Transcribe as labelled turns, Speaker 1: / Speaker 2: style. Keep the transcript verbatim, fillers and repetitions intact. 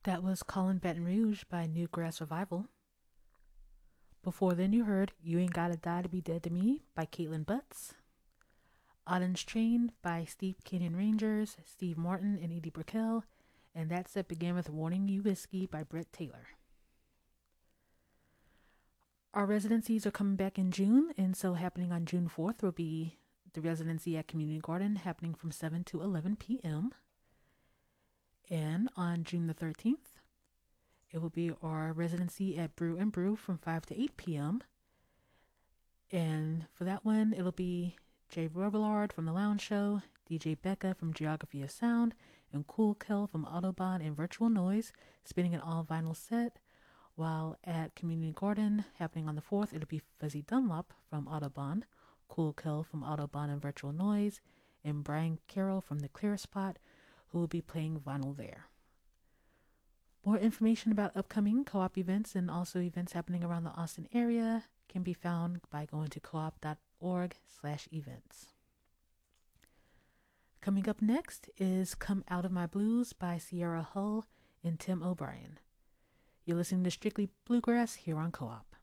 Speaker 1: That was Callin' Baton Rouge by Newgrass Revival. Before then, you heard You Ain't Gotta Die to Be Dead to Me by Caitlin Butts. Auden's Train by Steve Canyon Rangers, Steve Martin, and Edie Brickell. And that set began with Warning You Whiskey by Brett Taylor. Our residencies are coming back in June, and so happening on June fourth will be the residency at Community Garden happening from seven to eleven p.m. And on June the thirteenth, it will be our residency at Brew and Brew from five to eight p.m. And for that one, it'll be Jay Robillard from The Lounge Show, D J Becca from Geography of Sound, and Cool Kill from Autobahn and Virtual Noise, spinning an all-vinyl set. While at Community Garden, happening on the fourth, it'll be Fuzzy Dunlop from Autobahn, Cool Kill from Autobahn and Virtual Noise, and Brian Carroll from The Clear Spot, who will be playing vinyl there. More information about upcoming co-op events and also events happening around the Austin area can be found by going to coop.org slash events. Coming up next is Come Out of My Blues by Sierra Hull and Tim O'Brien. You're listening to Strictly Bluegrass here on Co-op.